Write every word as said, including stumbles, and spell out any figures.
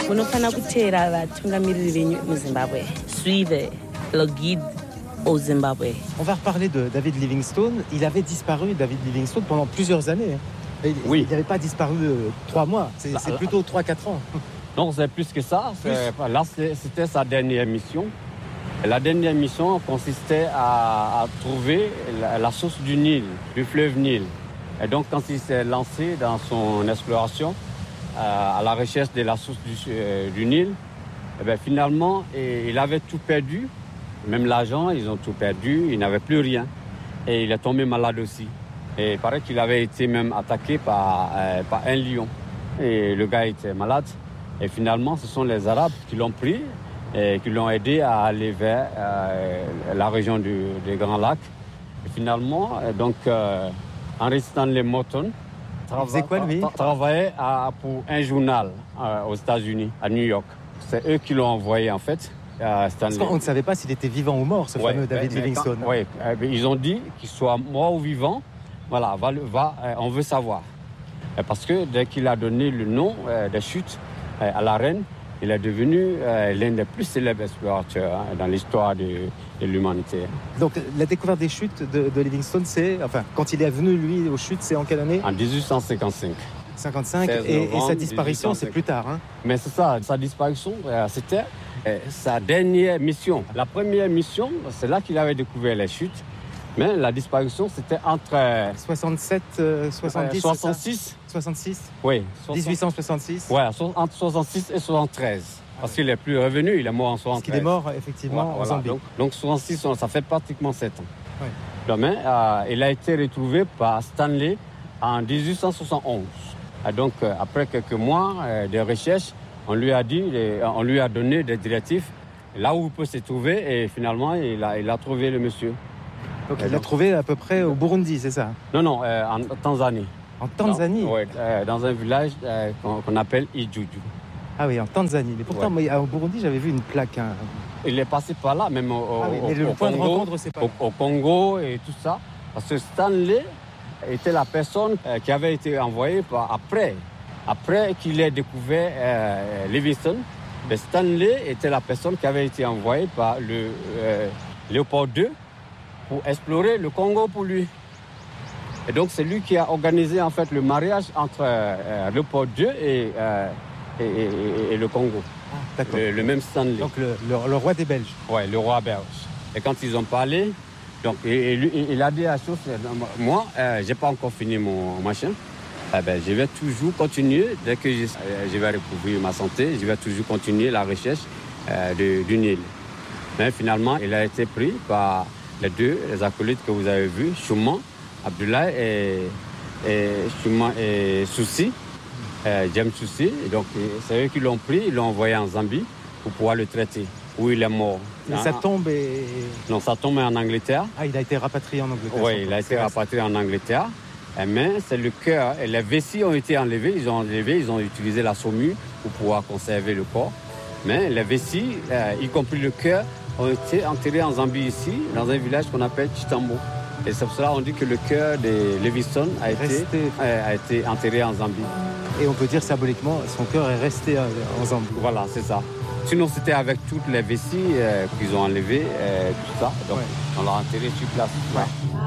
munofana kutera vatungamiriri venyu muZimbabwe. Suivez le guide au Zimbabwe. On va reparler de David Livingstone. Il avait disparu, David Livingstone, pendant plusieurs années. Il, oui. Il n'avait pas disparu euh, trois mois, c'est, bah, c'est plutôt trois quatre ans. Non, c'est plus que ça. C'est, plus. Là, c'est, c'était sa dernière mission. Et la dernière mission consistait à, à trouver la, la source du Nil, du fleuve Nil. Et donc, quand il s'est lancé dans son exploration euh, à la recherche de la source du, euh, du Nil, et bien, finalement, et, il avait tout perdu. Même l'argent, ils ont tout perdu. Il n'avait plus rien. Et il est tombé malade aussi. Et il paraît qu'il avait été même attaqué par, euh, par un lion. Et le gars était malade. Et finalement, ce sont les Arabes qui l'ont pris et qui l'ont aidé à aller vers euh, la région du, des Grands Lacs. Et finalement, donc, euh, Henry Stanley Morton trava- quoi, lui tra- travaillait à, pour un journal euh, aux États-Unis, à New York. C'est eux qui l'ont envoyé, en fait, à Stanley. Parce qu'on ne savait pas s'il était vivant ou mort, ce ouais, fameux David mais, Livingstone. Oui, euh, ils ont dit qu'il soit mort ou vivant. Voilà, va, va, euh, on veut savoir. Et parce que dès qu'il a donné le nom euh, des chutes euh, à la reine, il est devenu euh, l'un des plus célèbres explorateurs hein, dans l'histoire de, de l'humanité. Donc la découverte des chutes de, de Livingstone, c'est, enfin, quand il est venu lui aux chutes, c'est en quelle année? En dix-huit cent cinquante-cinq. cinquante-cinq, et, et sa disparition, c'est plus tard. Hein. Mais c'est ça, sa disparition, euh, c'était euh, sa dernière mission. La première mission, c'est là qu'il avait découvert les chutes. Mais la disparition, c'était entre... Euh, soixante-sept, euh, soixante-dix, euh, soixante-six. soixante-six Oui. dix-huit cent soixante-six. Ouais, entre soixante-six et soixante-treize. Ah, parce oui. qu'il est plus revenu, il est mort en soixante-treize. Parce qu'il est mort, effectivement, ouais, en voilà. Zambie. Donc, donc soixante-six, ça fait pratiquement sept ans. Oui. Demain, euh, il a été retrouvé par Stanley en dix-huit cent soixante et onze. Et donc, euh, après quelques mois euh, de recherche, on lui a dit, les, on lui a donné des directives là où il peut se trouver, et finalement, il a, il a trouvé le monsieur. Donc il l'a trouvé à peu près au Burundi, c'est ça? Non, non, euh, en Tanzanie. En Tanzanie? Oui, euh, dans un village euh, qu'on, qu'on appelle Ijuju. Ah oui, en Tanzanie. Mais pourtant, ouais. moi, au Burundi, j'avais vu une plaque. Hein. Il est passé par là, même au, ah oui, mais au, le au point Congo, de rencontre, c'est pas au, au Congo et tout ça. Parce que Stanley était la personne euh, qui avait été envoyée par, après. Après qu'il ait découvert euh, Livingstone, mais Stanley était la personne qui avait été envoyée par le euh, Léopold deux pour explorer le Congo pour lui. Et donc c'est lui qui a organisé en fait le mariage entre euh, Léopold deux et, euh, et, et, et le Congo. Ah, d'accord. Le, le même Stanley. Donc le, le, le roi des Belges. Oui, le roi belge. Et quand ils ont parlé, donc, et, et lui, il a dit à la chose, moi, euh, j'ai pas encore fini mon machin. Eh ben, je vais toujours continuer, dès que je, euh, je vais recouvrir ma santé, je vais toujours continuer la recherche euh, de, du Nil. Mais finalement, il a été pris par les deux, les acolytes que vous avez vus, Chouman, Abdoulaye et, et Chouman et Soussi, euh, James Soussi. Et donc, c'est eux qui l'ont pris, ils l'ont envoyé en Zambie pour pouvoir le traiter, où il est mort. Mais sa tombe est... Non, sa tombe est en Angleterre. Ah, il a été rapatrié en Angleterre. Oui, il a été rapatrié en Angleterre. Mais c'est le cœur et les vessies ont été enlevés. Ils ont enlevé, ils ont utilisé la saumure pour pouvoir conserver le corps. Mais les vessies, euh, y compris le cœur, ont été enterrés en Zambie ici, dans un village qu'on appelle Chitambo. Et c'est pour cela qu'on dit que le cœur de Livingstone a été, euh, a été enterré en Zambie. Et on peut dire symboliquement, son cœur est resté en Zambie. Voilà, c'est ça. Sinon, c'était avec toutes les vessies euh, qu'ils ont enlevées, euh, tout ça. Donc, ouais. on l'a enterré sur place. Ouais.